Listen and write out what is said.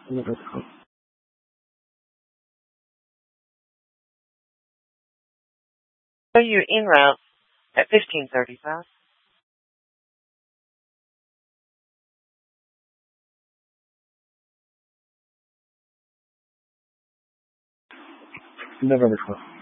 November 12th. So you're en route at 15:35. November 12th.